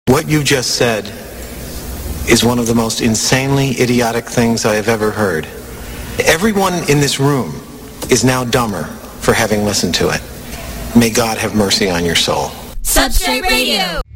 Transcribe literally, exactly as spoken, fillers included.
What you just said is one of the most insanely idiotic things I have ever heard. Everyone in this room is now dumber for having listened to it. May God have mercy on your soul. Substrate Radio.